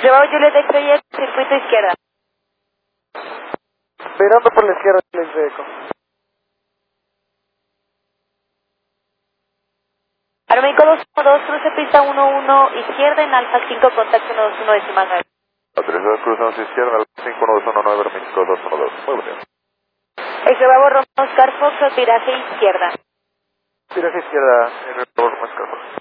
Bravo Juliet X-Ray, circuito izquierda. Virando por la izquierda, les dejo. Aeroméxico 212, cruce pista 11, izquierda en Alfa 5, contacto 121 decimal 9. 32, cruzamos izquierda, Alfa 5, 119, Aeroméxico 212. Muy bien. Bravo Romeo Oscar Fox, viraje izquierda. Viraje izquierda. Por más calma.